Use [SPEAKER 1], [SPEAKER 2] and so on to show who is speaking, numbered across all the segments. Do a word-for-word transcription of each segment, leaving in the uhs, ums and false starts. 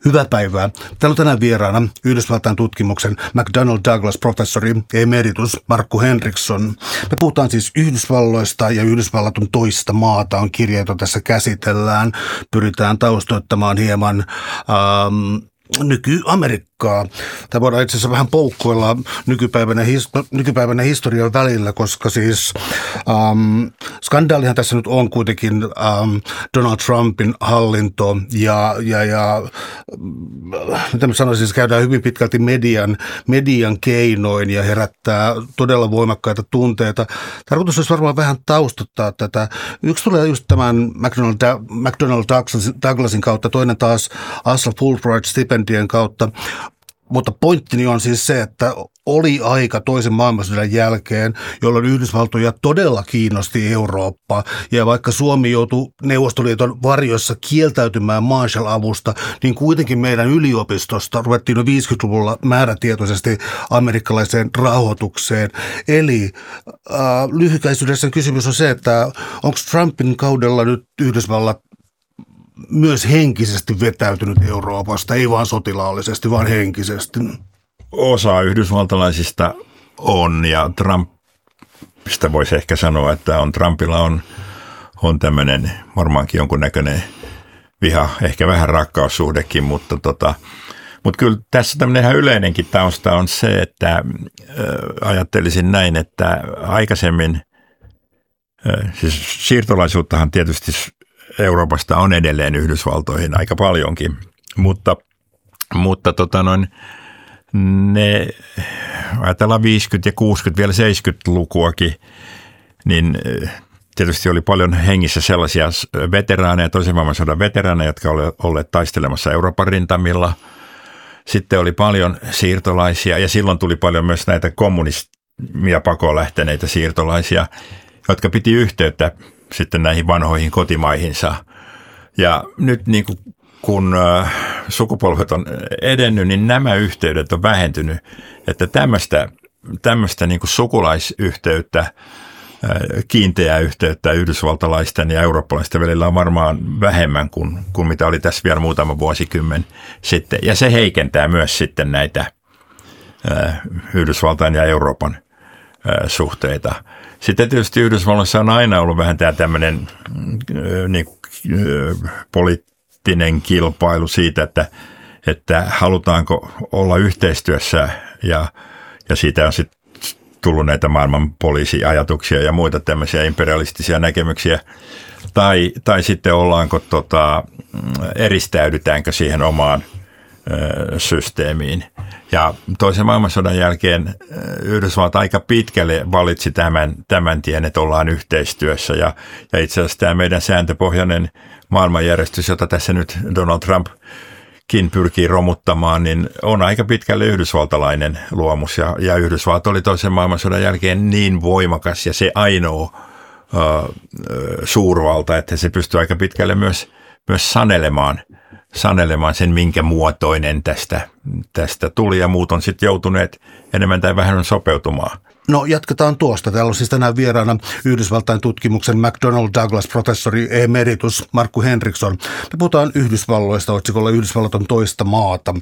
[SPEAKER 1] Hyvää päivää. Täällä on tänään vieraana Yhdysvaltain tutkimuksen McDonnell Douglas-professori emeritus Markku Henriksson. Me puhutaan siis Yhdysvalloista ja Yhdysvallat on toista maata, on kirja, jota tässä käsitellään. Pyritään taustoittamaan hieman ähm, nyky-Amerikkaa. Tämä voidaan itse asiassa vähän poukkoilla nykypäivänä, histo- nykypäivänä historian välillä, koska siis ähm, skandaalihan tässä nyt on kuitenkin ähm, Donald Trumpin hallinto ja, ja, ja mitä mä sanoisin, siis käydään hyvin pitkälti median, median keinoin ja herättää todella voimakkaita tunteita. Tarkoitus olisi varmaan vähän taustottaa tätä. Yksi tulee just tämän McDonnell, McDonnell Douglasin kautta, toinen taas Asla Fulbright-stipendien kautta. Mutta pointtini on siis se, että oli aika toisen maailmansodan jälkeen, jolloin Yhdysvaltoja todella kiinnosti Eurooppa. Ja vaikka Suomi joutui Neuvostoliiton varjossa kieltäytymään Marshall-avusta, niin kuitenkin meidän yliopistosta ruvettiin jo viisikymmentäluvulla määrätietoisesti amerikkalaiseen rahoitukseen. Eli äh, lyhykäisyydessä kysymys on se, että onko Trumpin kaudella nyt Yhdysvallat myös henkisesti vetäytynyt Euroopasta, ei vaan sotilaallisesti, vaan henkisesti?
[SPEAKER 2] Osa yhdysvaltalaisista on, ja Trumpista voisi ehkä sanoa, että on, Trumpilla on, on tämmöinen varmaankin jonkunnäköinen viha, ehkä vähän rakkaussuhdekin, mutta, tota, mutta kyllä tässä tämmöinen ihan yleinenkin tausta on se, että äh, ajattelisin näin, että aikaisemmin, äh, siis siirtolaisuuttahan tietysti Euroopasta on edelleen Yhdysvaltoihin aika paljonkin, mutta, mutta tota noin, ne, ajatellaan viisikymmentä- ja kuusikymmentä-, vielä seitsemänkymmentälukuakin, niin tietysti oli paljon hengissä sellaisia veteraaneja, toisen maailmansodan veteraaneja, jotka olivat olleet taistelemassa Euroopan rintamilla. Sitten oli paljon siirtolaisia ja silloin tuli paljon myös näitä kommunismia pakoon lähteneitä siirtolaisia, jotka piti yhteyttä sitten näihin vanhoihin kotimaihinsa. Ja nyt niin kuin, kun äh, sukupolvet on edennyt, niin nämä yhteydet on vähentynyt. Että tämmöistä, tämmöistä niin kuin sukulaisyhteyttä, äh, kiinteää yhteyttä yhdysvaltalaisten ja eurooppalaisten välillä on varmaan vähemmän kuin, kuin mitä oli tässä vielä muutama vuosikymmen sitten. Ja se heikentää myös sitten näitä äh, Yhdysvaltain ja Euroopan äh, suhteita. Sitten tietysti Yhdysvalloissa on aina ollut vähän tämä tämmöinen niin, poliittinen kilpailu siitä, että, että halutaanko olla yhteistyössä ja, ja siitä on sitten tullut näitä maailman poliisiajatuksia ja muita tämmöisiä imperialistisia näkemyksiä. Tai, tai sitten ollaanko, tota, eristäydytäänkö siihen omaan ö, systeemiin. Ja toisen maailmansodan jälkeen Yhdysvallat aika pitkälle valitsi tämän, tämän tien, että ollaan yhteistyössä. Ja, ja itse asiassa tämä meidän sääntöpohjainen maailmanjärjestys, jota tässä nyt Donald Trumpkin pyrkii romuttamaan, niin on aika pitkälle yhdysvaltalainen luomus. Ja, ja Yhdysvallat oli toisen maailmansodan jälkeen niin voimakas ja se ainoa uh, suurvalta, että se pystyy aika pitkälle myös, myös sanelemaan sanelemaan sen, minkä muotoinen tästä, tästä tuli, ja muut on sitten joutuneet enemmän tai vähemmän sopeutumaan.
[SPEAKER 1] No jatketaan tuosta. Täällä on siis tänään vieraana Yhdysvaltain tutkimuksen McDonnell Douglas-professori emeritus Markku Henriksson. Me puhutaan Yhdysvalloista otsikolla Yhdysvallat on toista maata.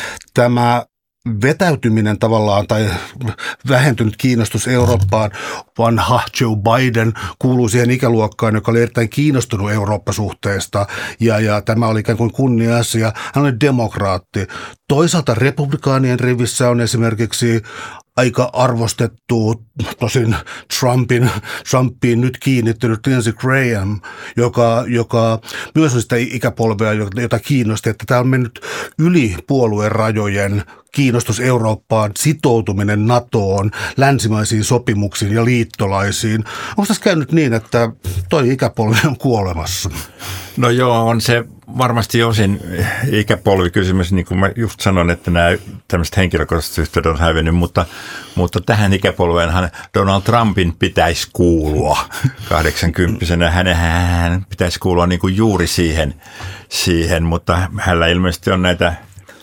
[SPEAKER 1] Tämä vetäytyminen tavallaan tai vähentynyt kiinnostus Eurooppaan, vanha Joe Biden kuuluu siihen ikäluokkaan, joka oli erittäin kiinnostunut Eurooppa-suhteesta ja, ja tämä oli ikään kuin kunnia-asia. Hän oli demokraatti. Toisaalta republikaanien rivissä on esimerkiksi aika arvostettu, tosin Trumpin, Trumpiin nyt kiinnittynyt Lindsey Graham, joka, joka myös on sitä ikäpolvea, jota kiinnosti, että tämä on mennyt yli puolueen rajojen kiinnostus Eurooppaan, sitoutuminen NATOon, länsimaisiin sopimuksiin ja liittolaisiin. Onko tässä käynyt niin, että toi ikäpolvi on kuolemassa?
[SPEAKER 2] No joo, on se varmasti osin ikäpolvikysymys, niin kuin mä just sanon, että nämä tämmöiset henkilökohtaiset yhteydet on hävinnyt, mutta, mutta tähän ikäpolveenhan Donald Trumpin pitäisi kuulua kahdeksankymppisenä. Hänen, hän pitäisi kuulua niin kuin juuri siihen, siihen, mutta hänellä ilmeisesti on näitä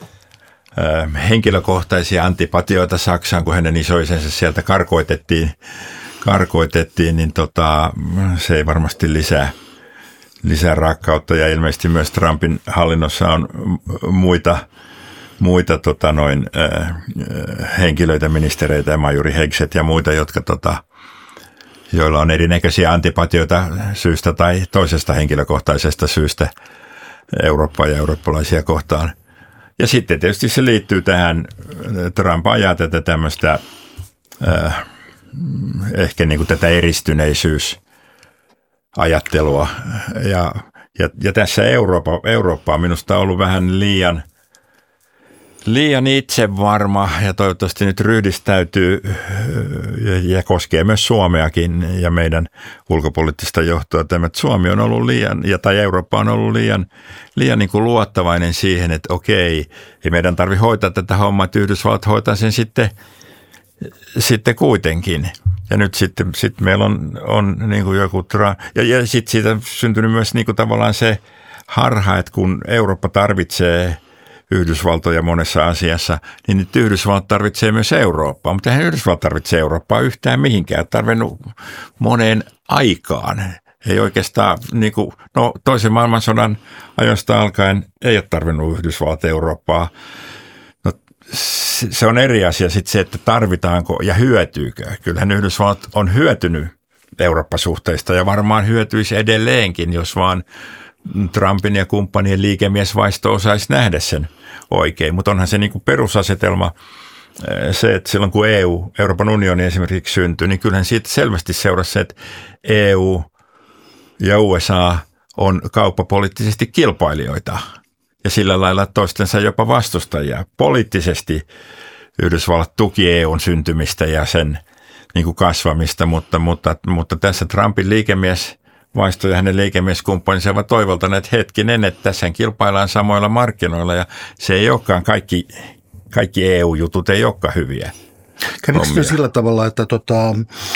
[SPEAKER 2] henkilökohtaisia antipatioita Saksaan, kun hänen isoisensa sieltä karkoitettiin, karkoitettiin niin tota, se ei varmasti lisää, lisää rakkautta ja ilmeisesti myös Trumpin hallinnossa on muita, muita tota noin, äh, henkilöitä, ministereitä ja majuri Hegseth ja muita, jotka tota, joilla on erinäköisiä antipatioita syystä tai toisesta henkilökohtaisesta syystä Eurooppaa ja eurooppalaisia kohtaan. Ja sitten tietysti se liittyy tähän, Trump ajaa tätä tämmöistä, äh, ehkä niin kuin tätä eristyneisyysajattelua. Ja, ja, ja tässä Eurooppa, Eurooppa on minusta ollut vähän liian, liian itsevarma ja toivottavasti nyt ryhdistäytyy ja, ja koskee myös Suomeakin ja meidän ulkopoliittista johtoa. Tämä, että Suomi on ollut liian, ja tai Eurooppa on ollut liian, liian niin kuin luottavainen siihen, että okei, ei meidän tarvitse hoitaa tätä hommaa, että Yhdysvallat hoitaa sen sitten, sitten kuitenkin. Ja nyt sitten sit meillä on, on niin kuin joku, ja, ja sitten siitä on syntynyt myös niin kuin tavallaan se harha, että kun Eurooppa tarvitsee Yhdysvaltoja monessa asiassa, niin nyt Yhdysvallat tarvitsee myös Eurooppaa, mutta eihän Yhdysvallat tarvitse Eurooppaa yhtään mihinkään, tarvinnut moneen aikaan. Ei oikeastaan, niin kuin, no toisen maailmansodan ajoista alkaen ei ole tarvinnut Yhdysvallat Eurooppaa. No, se on eri asia sitten se, että tarvitaanko ja hyötyykö. Kyllähän Yhdysvallat on hyötynyt Eurooppa-suhteista ja varmaan hyötyisi edelleenkin, jos vaan Trumpin ja kumppanien liikemiesvaisto osaisi nähdä sen oikein, mutta onhan se niin kuin perusasetelma se, että silloin kun E U, Euroopan unioni esimerkiksi syntyi, niin kyllähän siitä selvästi seurasi se, että E U ja U S A on kauppapoliittisesti kilpailijoita ja sillä lailla toistensa jopa vastustajia. Poliittisesti Yhdysvallat tuki E U:n syntymistä ja sen niin kuin kasvamista, mutta, mutta, mutta tässä Trumpin liikemies Vaisto ja hänen liikemieskumppaninsa ovat toivoltaneet hetkinen, että tässä kilpaillaan samoilla markkinoilla ja se ei olekaan kaikki, kaikki E U-jutut ei olekaan hyviä.
[SPEAKER 1] Kävikö sillä tavalla, että tota,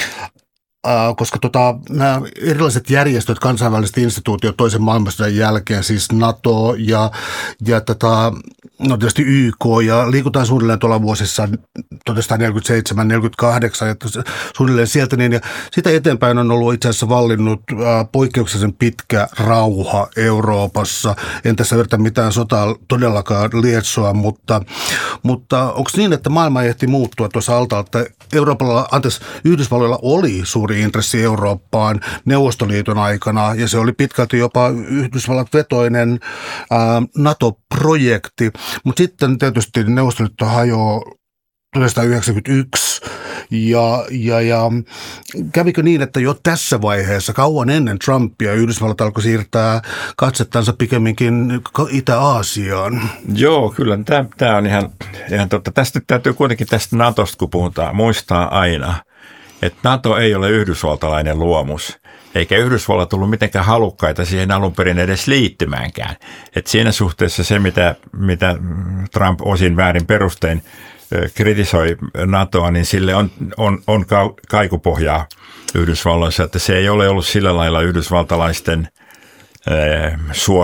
[SPEAKER 1] äh, koska tota, nämä erilaiset järjestöt, kansainväliset instituutiot toisen maailmansodan jälkeen, siis NATO ja, ja tota, no tietysti Y K ja liikutaan suunnilleen tuolla vuosissa tuhatyhdeksänsataaneljäkymmentäseitsemän neljäkymmentäkahdeksan ja suunnilleen sieltä niin ja sitä eteenpäin on ollut itse asiassa vallinnut äh, poikkeuksellisen pitkä rauha Euroopassa. En tässä yritä mitään sotaa todellakaan lietsoa, mutta, mutta onko niin, että maailma ehti muuttua tuossa alta, että Euroopalla, anteeksi, Yhdysvalloilla oli suuri intressi Eurooppaan Neuvostoliiton aikana ja se oli pitkälti jopa Yhdysvallat vetoinen äh, NATO-projekti. Mutta sitten tietysti Neuvostoliitto hajoaa tuhatyhdeksänsataayhdeksänkymmentäyksi ja, ja, ja kävikö niin, että jo tässä vaiheessa kauan ennen Trumpia Yhdysvallat alkoi siirtää katsettansa pikemminkin Itä-Aasiaan?
[SPEAKER 2] Joo, kyllä. Tämä on ihan, ihan totta. Tästä täytyy kuitenkin tästä NATOsta, kun puhutaan, muistaa aina, että NATO ei ole yhdysvaltalainen luomus. Eikä Yhdysvallat ollut mitenkään halukkaita siihen alun perin edes liittymäänkään. Et siinä suhteessa se, mitä, mitä Trump osin väärin perustein kritisoi NATOa, niin sille on, on, on kaikupohjaa Yhdysvalloissa, että se ei ole ollut sillä lailla yhdysvaltalaisten äh,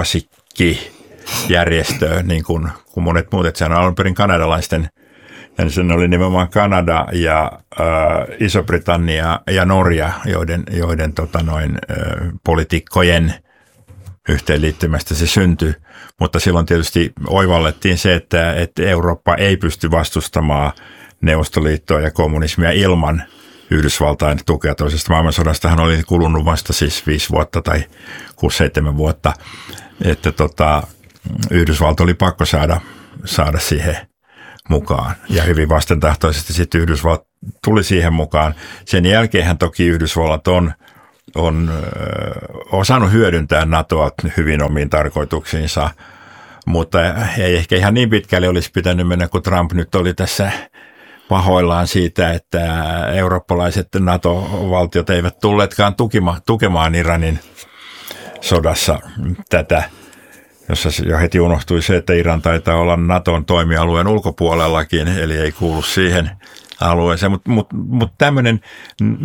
[SPEAKER 2] suosikkijärjestö, niin kuin, kuin monet muut, että se on alun perin kanadalaisten. Ja sen oli nimenomaan Kanada ja äh, Iso-Britannia ja Norja, joiden, joiden tota noin, äh, poliitikkojen yhteenliittymästä se syntyi. Mutta silloin tietysti oivallettiin se, että, että Eurooppa ei pysty vastustamaan Neuvostoliittoa ja kommunismia ilman Yhdysvaltain tukea. Toisesta maailmansodastahan oli kulunut vasta siis viisi vuotta tai kuusi seitsemän vuotta, että tota, Yhdysvalta oli pakko saada, saada siihen mukaan. Ja hyvin vastentahtoisesti sitten Yhdysvallat tuli siihen mukaan. Sen jälkeenhän toki Yhdysvallat on, on ö, osannut hyödyntää NATOa hyvin omiin tarkoituksiinsa, mutta ei ehkä ihan niin pitkälle olisi pitänyt mennä, kun Trump nyt oli tässä pahoillaan siitä, että eurooppalaiset NATO-valtiot eivät tulleetkaan tukima, tukemaan Iranin sodassa tätä, jossa jo heti unohtui se, että Iran taitaa olla NATOn toimialueen ulkopuolellakin, eli ei kuulu siihen alueeseen. Mutta mut, mut tämmöinen